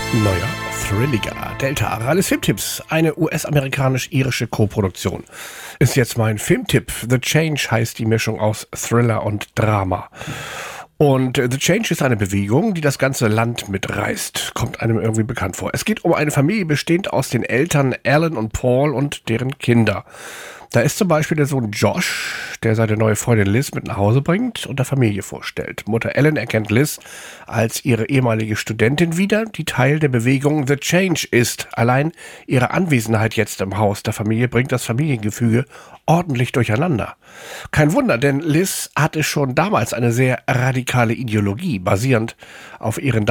Neuer, thrilliger Delta Rallis Filmtipps, eine US-amerikanisch-irische Koproduktion. Ist jetzt mein Filmtipp. The Change heißt die Mischung aus Thriller und Drama. Und The Change ist eine Bewegung, die das ganze Land mitreißt. Kommt einem irgendwie bekannt vor. Es geht um eine Familie bestehend aus den Eltern Alan und Paul und deren Kinder. Da ist zum Beispiel der Sohn Josh, der seine neue Freundin Liz mit nach Hause bringt und der Familie vorstellt. Mutter Ellen erkennt Liz als ihre ehemalige Studentin wieder, die Teil der Bewegung The Change ist. Allein ihre Anwesenheit jetzt im Haus der Familie bringt das Familiengefüge ordentlich durcheinander. Kein Wunder, denn Liz hatte schon damals eine sehr radikale Ideologie, basierend auf ihren